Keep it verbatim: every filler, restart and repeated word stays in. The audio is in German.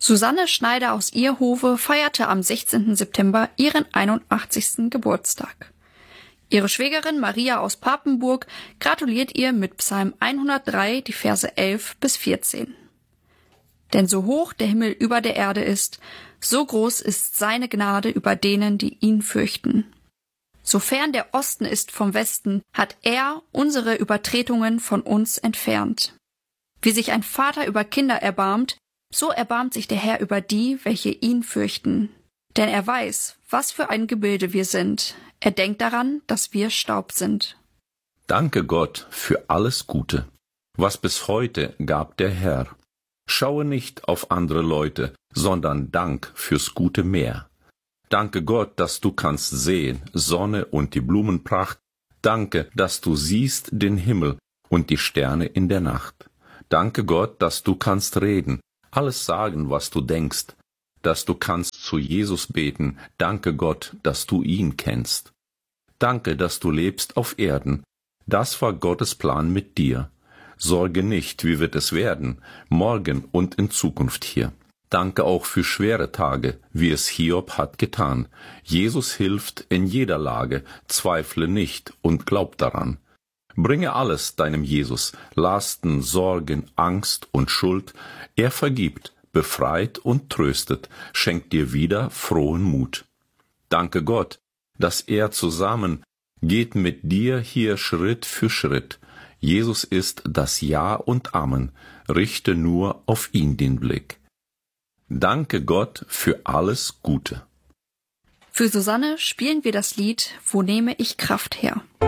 Susanne Schneider aus Ierhofe feierte am sechzehnten September ihren einundachtzigsten Geburtstag. Ihre Schwägerin Maria aus Papenburg gratuliert ihr mit Psalm hundertdrei, die Verse elf bis vierzehn. Denn so hoch der Himmel über der Erde ist, so groß ist seine Gnade über denen, die ihn fürchten. Sofern der Osten ist vom Westen, hat er unsere Übertretungen von uns entfernt. Wie sich ein Vater über Kinder erbarmt, so erbarmt sich der Herr über die, welche ihn fürchten. Denn er weiß, was für ein Gebilde wir sind. Er denkt daran, dass wir Staub sind. Danke Gott für alles Gute, was bis heute gab der Herr. Schaue nicht auf andere Leute, sondern Dank fürs gute Meer. Danke Gott, dass du kannst sehen, Sonne und die Blumenpracht. Danke, dass du siehst den Himmel und die Sterne in der Nacht. Danke Gott, dass du kannst reden, alles sagen, was du denkst, dass du kannst zu Jesus beten. Danke Gott, dass du ihn kennst. Danke, dass du lebst auf Erden. Das war Gottes Plan mit dir. Sorge nicht, wie wird es werden, morgen und in Zukunft hier. Danke auch für schwere Tage, wie es Hiob hat getan. Jesus hilft in jeder Lage, zweifle nicht und glaub daran. Bringe alles deinem Jesus, Lasten, Sorgen, Angst und Schuld. Er vergibt, befreit und tröstet, schenkt dir wieder frohen Mut. Danke Gott, dass er zusammen geht mit dir hier Schritt für Schritt. Jesus ist das Ja und Amen, richte nur auf ihn den Blick. Danke Gott für alles Gute. Für Susanne spielen wir das Lied »Wo nehme ich Kraft her?«